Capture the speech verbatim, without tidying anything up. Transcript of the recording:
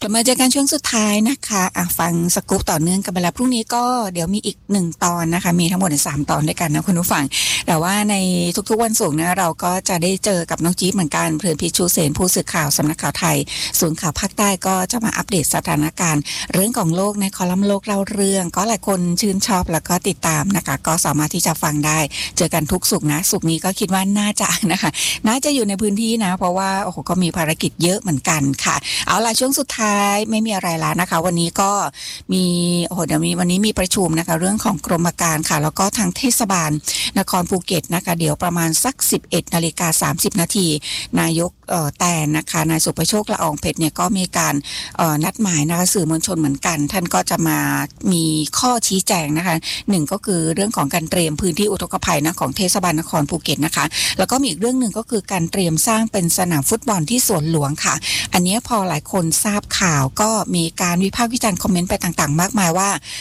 กลับมาเจอกันช่วงสุดท้ายนะคะอ่ะฟังสกู๊ปต่อเนื่องกันไปแล้วพรุ่งนี้ก็เดี๋ยวมีอีกหนึ่งตอนนะคะมีทั้งหมดสามตอนด้วยกันนะคุณผู้ฟังแต่ว่าในทุกๆวันศุกร์นะเราก็จะได้เจอกับน้องจี๊ดเหมือนกันเพลินพิชชูเสนผู้สื่อข่าวสำนักข่าวไทยศูนย์ข่าวภาคใต้ก็จะมาอัปเดตสถานการณ์เรื่องของโลกในคอลัมน์โลกเล่าเรื่องก็หลายคนชื่นชอบแล้วก็ติดตามนะคะก็สามารถที่จะฟังได้เจอกันทุกศุกร์นะศุกร์นี้ก็คิดว่าน่าจะนะคะน่าจะอยู่ในพื้นที่นะเพราะว่าโอ้โหก็มีภารกิจเยอะเหมือนกันค่ะเอาล่ะช่วงสุดท้ายไม่มีอะไรแล้วนะคะวันนี้ก็มีโอ้โหเดี๋ยวมีวันนี้มีประชุมนะคะเรื่องของกรมการค่ะแล้วก็ทางเทศบาลนครภูเก็ตนะคะเดี๋ยวประมาณสัก สิบเอ็ดนาฬิกาสามสิบนาทีนายกเอ่อแตนนะคะนายสุประโชคละอองเพชรเนี่ยก็มีการเอ่อนัดหมายนะคะสื่อมวลชนเหมือนกันท่านก็จะมามีข้อชี้แจงนะคะหนึ่งก็คือเรื่องของการเตรียมพื้นที่อุทกภัยนะของเทศบาลนครภูเก็ตนะคะแล้วก็มีอีกเรื่องหนึ่งก็คือการเตรียมสร้างเป็นสนามฟุตบอลที่สวนหลวงค่ะอันนี้พอหลายคนทราบข่าวก็มีการวิพากษ์วิจารณ์คอมเมนต์ไปต่างๆมากมายว่า